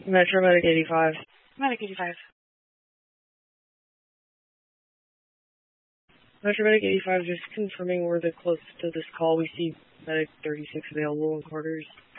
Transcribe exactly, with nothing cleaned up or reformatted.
Metro Medic eighty-five. Medic eighty-five. Metro Medic eighty-five, just confirming we're the closest to this call. We see Medic thirty-six available in quarters.